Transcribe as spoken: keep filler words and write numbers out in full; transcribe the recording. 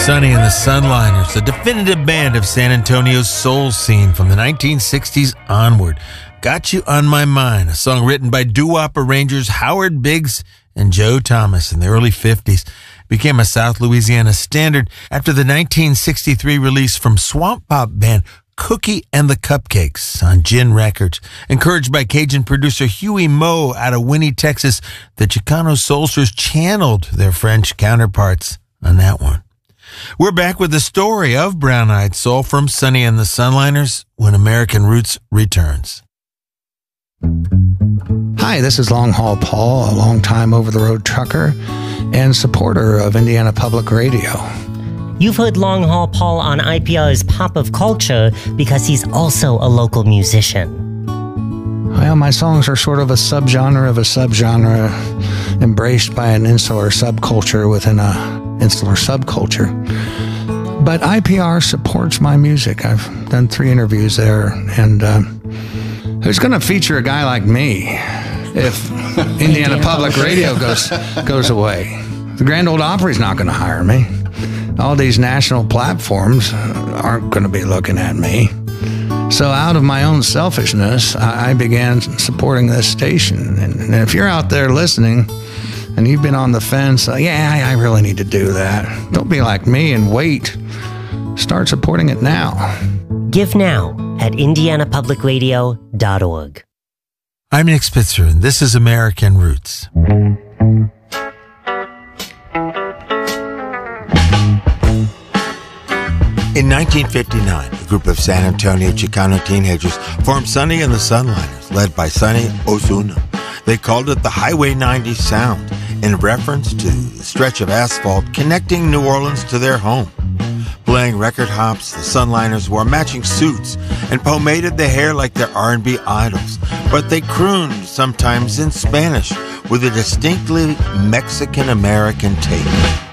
Sonny and the Sunliners, a definitive band of San Antonio's soul scene from the nineteen sixties onward. Got You on My Mind, a song written by doo-wop arrangers Howard Biggs and Joe Thomas in the early fifties. Became a South Louisiana standard after the nineteen sixty-three release from swamp pop band Cookie and the Cupcakes on Gin Records. Encouraged by Cajun producer Huey Moe out of Winnie, Texas, the Chicano Soulsters channeled their French counterparts on that one. We're back with the story of Brown Eyed Soul from Sonny and the Sunliners when American Roots returns. Hi, this is Long Haul Paul, a long-time over-the-road trucker and supporter of Indiana Public Radio. You've heard Long Haul Paul on I P R's Pop of Culture because he's also a local musician. Well, my songs are sort of a subgenre of a subgenre embraced by an insular subculture within a insular subculture. But I P R supports my music. I've done three interviews there, and uh, who's going to feature a guy like me if Indiana Public Radio goes goes away? The Grand Ole Opry's not going to hire me. All these national platforms aren't going to be looking at me. So out of my own selfishness, I began supporting this station. And if you're out there listening and you've been on the fence, uh, yeah, I really need to do that. Don't be like me and wait. Start supporting it now. Give now at indiana public radio dot org. I'm Nick Spitzer, and this is American Roots. In nineteen fifty-nine, a group of San Antonio Chicano teenagers formed Sonny and the Sunliners, led by Sonny Ozuna. They called it the Highway ninety Sound, in reference to the stretch of asphalt connecting New Orleans to their home. Playing record hops, the Sunliners wore matching suits and pomaded their hair like their R and B idols, but they crooned sometimes in Spanish with a distinctly Mexican-American take.